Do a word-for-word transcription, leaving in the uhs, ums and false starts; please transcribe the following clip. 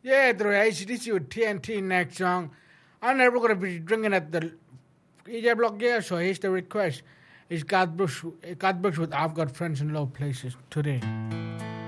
Yeah, through A C D C with T N T next song. I'm never going to be drinking at the E J Block, yeah, so here's the request. It's God Brooks, God Brooks with I've Got Friends in Low Places today.